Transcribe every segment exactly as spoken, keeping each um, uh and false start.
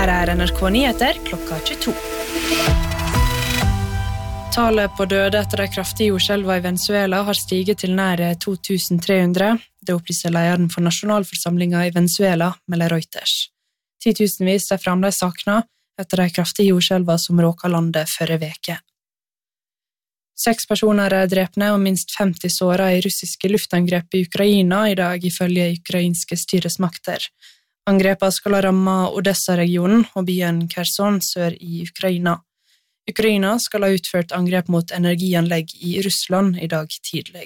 Her er N R K Nyheter klokka tjueto. Tallet på døde etter de kraftige jordskjelvene i Venezuela har stiget til nær to tusen tre hundre. Det opplyser lederen for nasjonalforsamlingen i Venezuela, melder Reuters. Titusenvis er fremdeles savnet etter de kraftige jordskjelvene som råket landet forrige veke. Seks personer er drepne og minst femti såret i russiske luftangrep i Ukraina i dag, ifølge ukrainske styresmakter. Angrepene skal ha rammet Odessa-regionen og byen Kherson sør i Ukraina. Ukraina skal ha utført angrep mot energianlegg i Russland i dag tidlig.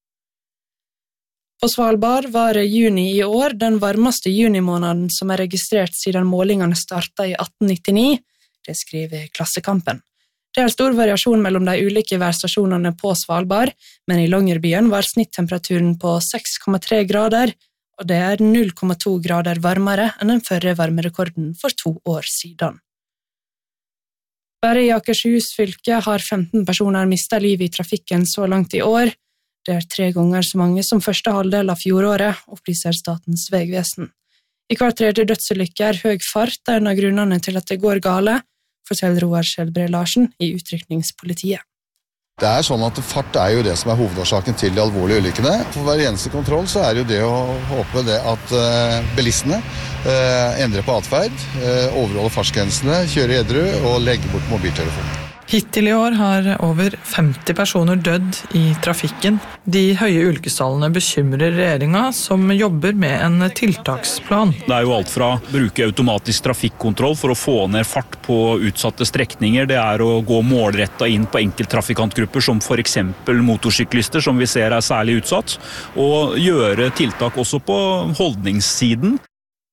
På Svalbard var juni i år den varmeste junimåneden som er registrert siden målingene startet i atten nittini, det skriver Klassekampen. Det er stor variasjon mellom de ulike værstasjonene på Svalbard, men i Longyearbyen var snittemperaturen på seks komma tre grader, og det er null komma to grader varmere enn den forrige varmerekorden for to år siden. Bare i Akershus fylke har femten personer mistet livet i trafikken så langt i år. Det er tre ganger så mange som første halvdel av fjoråret, opplyser Statens vegvesen. I hver tredje dødsulykke er høy fart en av grunnene til at det går gale, forteller Roar Skjelbre Larsen i utrykningspolitiet. Det er sånn at fart er jo det som er hovedårsaken til de alvorlige ulykkene. For hver eneste kontroll så er det jo det å håpe det at uh, bilistene uh, endrer på atferd, uh, overholder fartsgrensene, kjører edru og legger bort mobiltelefonen. Hittil i år har over femti personer dødd i trafikken. De høye ulykkestallene bekymrer regjeringen, som jobber med en tiltaksplan. Det er jo alt fra å bruke automatisk trafikkontroll for å få ned fart på utsatte strekninger. Det er å gå målrettet inn på enkelttrafikantgrupper, som for eksempel motorsyklister, som vi ser er særlig utsatt. Og gjøre tiltak også på holdningssiden.